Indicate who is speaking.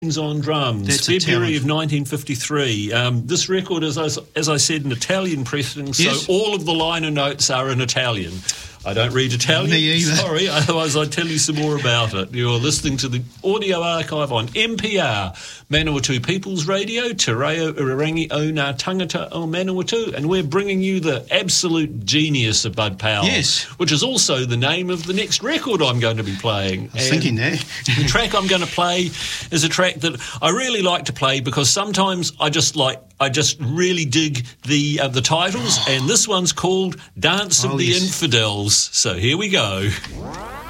Speaker 1: on drums,
Speaker 2: That's
Speaker 1: February of 1953. This record is, as I said, an Italian pressing, so
Speaker 2: Yes.
Speaker 1: all of the liner notes are in Italian. I don't read Italian.
Speaker 2: Me either.
Speaker 1: Sorry, otherwise I'd tell you some more about it. You're listening to the audio archive on MPR, Manawatu People's Radio, Te Reo Irarangi o Ngā Tangata o Manawatu, and we're bringing you the absolute genius of Bud Powell,
Speaker 2: Yes.
Speaker 1: which is also the name of the next record I'm going to be playing.
Speaker 2: I was thinking that.
Speaker 1: The track I'm going to play is a track that I really like to play because sometimes I just really dig the titles, and this one's called Dance of the
Speaker 2: yes.
Speaker 1: Infidels. So here we go.